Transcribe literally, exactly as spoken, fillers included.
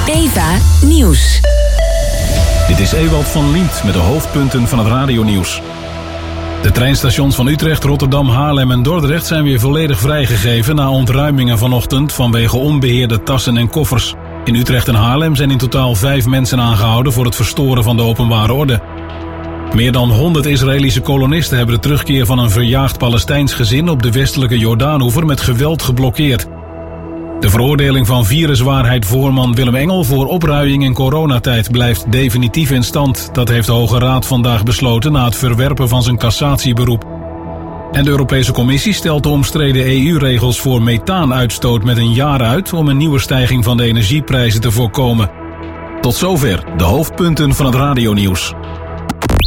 Eva Nieuws. Dit is Ewald van Liemt met de hoofdpunten van het radionieuws. De treinstations van Utrecht, Rotterdam, Haarlem en Dordrecht zijn weer volledig vrijgegeven na ontruimingen vanochtend vanwege onbeheerde tassen en koffers. In Utrecht en Haarlem zijn in totaal vijf mensen aangehouden voor het verstoren van de openbare orde. Meer dan honderd Israëlische kolonisten hebben de terugkeer van een verjaagd Palestijns gezin op de westelijke Jordaanoever met geweld geblokkeerd. De veroordeling van viruswaarheid-voorman Willem Engel voor opruiing in coronatijd blijft definitief in stand. Dat heeft de Hoge Raad vandaag besloten na het verwerpen van zijn cassatieberoep. En de Europese Commissie stelt de omstreden E U-regels voor methaanuitstoot met een jaar uit om een nieuwe stijging van de energieprijzen te voorkomen. Tot zover de hoofdpunten van het radionieuws.